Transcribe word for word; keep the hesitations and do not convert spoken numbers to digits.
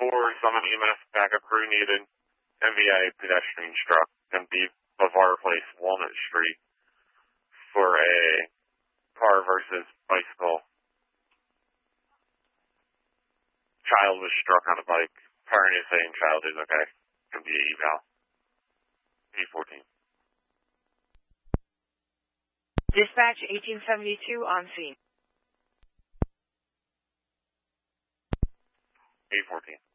four, summon E M S backup crew needed. M V I pedestrian struck in the Bavar Place, Walnut Street for a car versus bicycle. Child was struck on a bike. Parent is saying child is okay. Can be eval. E fourteen. Dispatch eighteen seventy-two on scene. E fourteen.